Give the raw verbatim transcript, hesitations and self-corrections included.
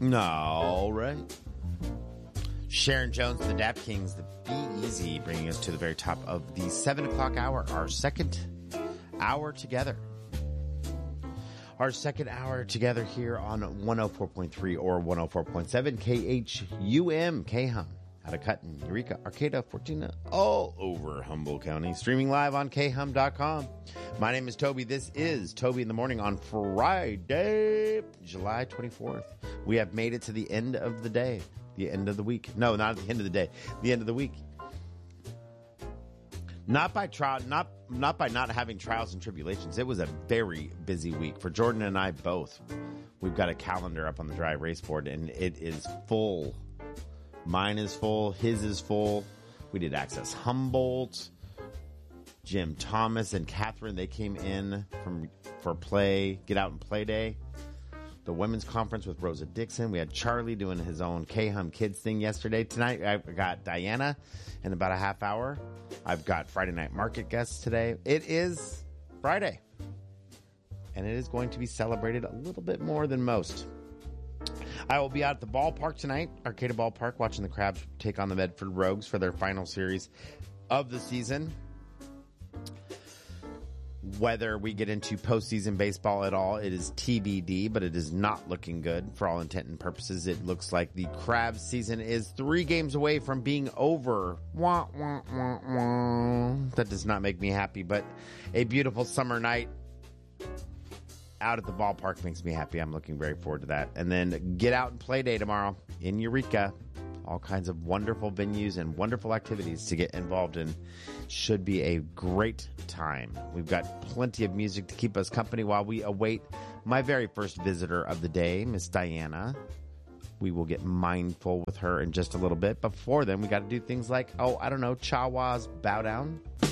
All right. Sharon Jones, the Dap Kings, the Be Easy, bringing us to the very top of the seven o'clock hour, our second hour together. Our second hour together here on one oh four point three or one oh four point seven K H U M, K-Hum, out of Cutton, Eureka, Arcata, Fortuna, all over Humboldt County. Streaming live on K Hum dot com. My name is Toby. This is Toby in the Morning on Friday, July twenty-fourth. We have made it to the end of the day. The end of the week. No, not at the end of the day. The end of the week. Not by trial, not not by not having trials and tribulations. It was a very busy week for Jordan and I both. We've got a calendar up on the dry erase board, and it is full. Mine is full. His is full. We did Access Humboldt. Jim Thomas and Catherine, they came in from for play, get out and play day. The women's conference with Rosa Dixon. We had Charlie doing his own K-Hum Kids thing yesterday. Tonight, I've got Diana in about a half hour. I've got Friday Night Market guests today. It is Friday, and it is going to be celebrated a little bit more than most. I will be out at the ballpark tonight, Arcata Ballpark, watching the Crabs take on the Medford Rogues for their final series of the season. Whether we get into postseason baseball at all, it is T B D, but it is not looking good for all intent and purposes. It looks like the Crabs season is three games away from being over. Wah, wah, wah, wah. That does not make me happy, but a beautiful summer night out at the ballpark makes me happy. I'm looking very forward to that. And then get out and play day tomorrow in Eureka. All kinds of wonderful venues and wonderful activities to get involved in. Should be a great time. We've got plenty of music to keep us company while we await my very first visitor of the day, Miss Diana. We will get mindful with her in just a little bit. Before then, we got to do things like, oh, I don't know, Chawa's Bow Down